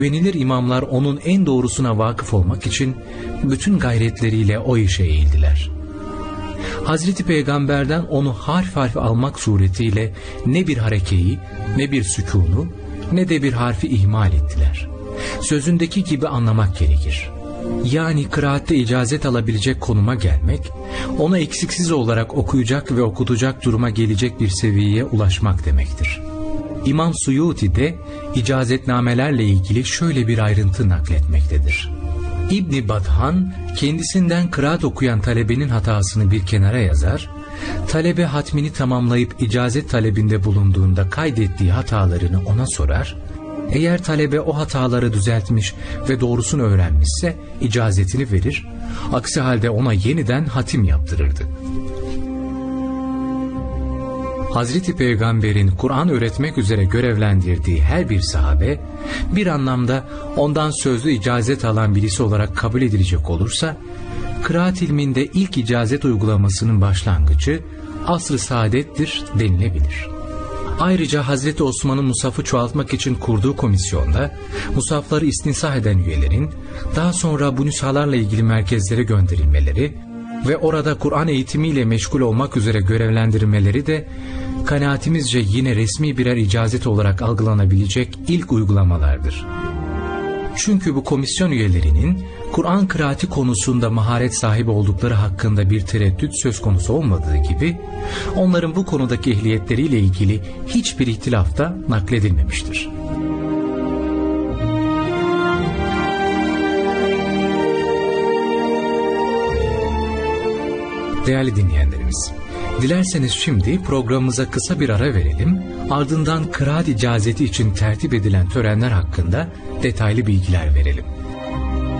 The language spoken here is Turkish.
Güvenilir imamlar onun en doğrusuna vakıf olmak için bütün gayretleriyle o işe eğildiler. Hazreti Peygamber'den onu harf harf almak suretiyle ne bir harekeyi, ne bir sükûnu, ne de bir harfi ihmal ettiler. Sözündeki gibi anlamak gerekir. Yani kıraatte icazet alabilecek konuma gelmek, ona eksiksiz olarak okuyacak ve okutacak duruma gelecek bir seviyeye ulaşmak demektir. İmam Suyuti de icazetnamelerle ilgili şöyle bir ayrıntı nakletmektedir. İbn Badhan kendisinden kıraat okuyan talebenin hatasını bir kenara yazar, talebe hatmini tamamlayıp icazet talebinde bulunduğunda kaydettiği hatalarını ona sorar, eğer talebe o hataları düzeltmiş ve doğrusunu öğrenmişse icazetini verir, aksi halde ona yeniden hatim yaptırırdı. Hazreti Peygamber'in Kur'an öğretmek üzere görevlendirdiği her bir sahabe, bir anlamda ondan sözlü icazet alan birisi olarak kabul edilecek olursa, kıraat ilminde ilk icazet uygulamasının başlangıcı asr-ı saadettir denilebilir. Ayrıca Hazreti Osman'ın musafı çoğaltmak için kurduğu komisyonda, musafları istinsah eden üyelerin, daha sonra bu nüshalarla ilgili merkezlere gönderilmeleri ve orada Kur'an eğitimiyle meşgul olmak üzere görevlendirilmeleri de, kanaatimizce yine resmi birer icazet olarak algılanabilecek ilk uygulamalardır. Çünkü bu komisyon üyelerinin, Kur'an kıraati konusunda maharet sahibi oldukları hakkında bir tereddüt söz konusu olmadığı gibi, onların bu konudaki ehliyetleriyle ilgili hiçbir ihtilaf da nakledilmemiştir. Değerli dinleyenlerimiz, dilerseniz şimdi programımıza kısa bir ara verelim, ardından kıraat icazeti için tertip edilen törenler hakkında detaylı bilgiler verelim.